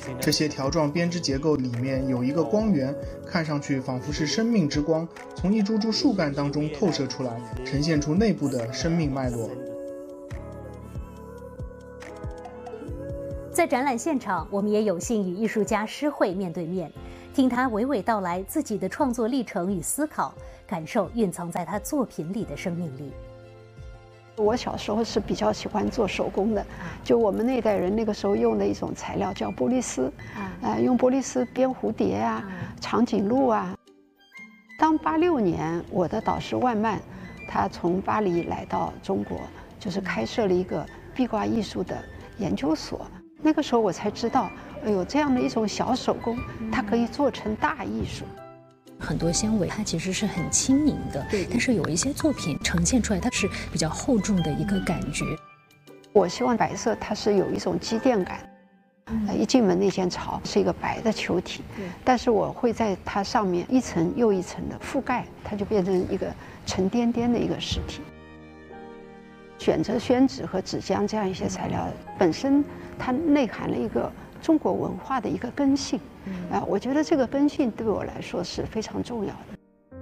这些条状编织结构里面有一个光源，看上去仿佛是生命之光，从一株株树干当中透射出来，呈现出内部的生命脉络。 在展览现场，我们也有幸与艺术家施慧面对面，听他娓娓道来自己的创作历程与思考，感受蕴藏在他作品里的生命力。 我小时候是比较喜欢做手工的，就我们那代人那个时候用的一种材料叫玻璃丝，用玻璃丝编蝴蝶啊、长颈鹿啊。当86年我的导师万曼，他从巴黎来到中国，就是开设了一个壁挂艺术的研究所。那个时候我才知道，哎呦，这样的一种小手工，它可以做成大艺术。 很多纤维它其实是很轻盈的，但是有一些作品呈现出来，它是比较厚重的一个感觉。 我希望白色它是有一种积淀感，一进门那间巢是一个白的球体，但是我会在它上面一层又一层的覆盖，它就变成一个沉甸甸的一个实体。选择宣纸和纸浆这样一些材料，本身它内含了一个中国文化的一个根性，我觉得这个根性对我来说是非常重要的。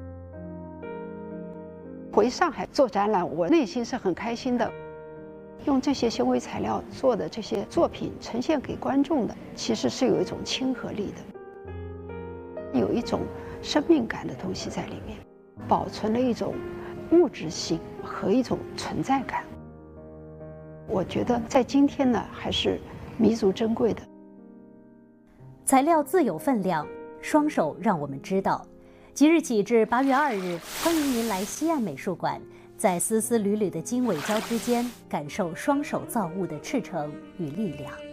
回上海做展览，我内心是很开心的。用这些纤维材料做的这些作品呈现给观众的，其实是有一种亲和力的，有一种生命感的东西在里面，保存了一种物质性和一种存在感。我觉得在今天呢，还是弥足珍贵的。 材料自有分量，双手让我们知道。即日起至8月2日，欢迎您来西岸美术馆，在丝丝缕缕的经纬胶之间，感受双手造物的赤诚与力量。